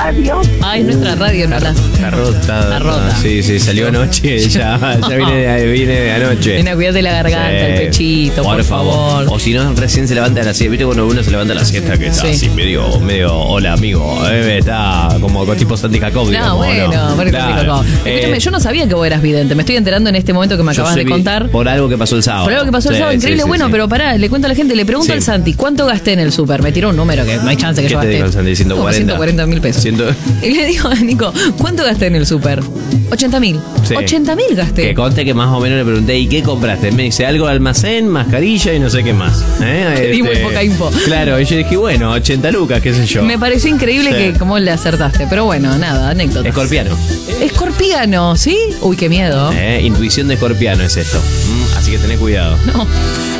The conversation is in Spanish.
radio. Ay, nuestra radio no la... Está rota. Está rota. Sí, salió anoche, ya viene de anoche. Nena, cuídate la garganta, el pechito, por favor. O si no, recién se levanta a las 7. ¿Viste cuando uno se levanta a las 7? Que está Sí. así medio, hola amigo. Está como con tipo Santi Jacob. No, bueno, Claro. Escúchame, yo no sabía que vos eras vidente. Me estoy enterando en este momento que me acabas de contar. Por algo que pasó el sábado. Por algo que pasó el sábado, increíble. Bueno, pero pará, le cuento a la gente, le pregunto al Santi, ¿cuánto gasté en el súper? Me tiró un número que no hay chance que ¿Qué yo te gasté. dijo el Santi? 140. 140.000 pesos. Y le digo a Nico, ¿cuánto gasté en el súper? 80.000. Sí. 80.000 gasté. Que conste que más o menos le pregunté, ¿y qué compraste? Me dice algo de almacén, mascarilla y no sé qué más. Te di muy poca info. Claro, y yo dije, bueno, 80 lucas, qué sé yo. Me pareció increíble que cómo le acertaste. Pero bueno, nada, anécdota. Escorpiano. Escorpiano, ¿sí? Uy, qué miedo. Intuición de escorpiano es esto. Así que tené cuidado. No.